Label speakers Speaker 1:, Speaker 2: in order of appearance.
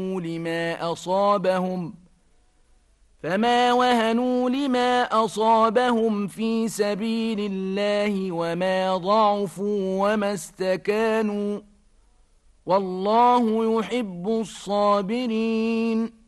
Speaker 1: وهنوا لما أصابهم في سبيل الله وما ضعفوا وما استكانوا والله يحب الصابرين